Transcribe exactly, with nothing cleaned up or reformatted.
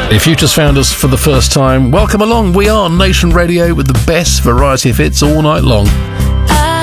If you just found us for the first time, welcome along. We are Nation Radio with the best variety of hits all night long.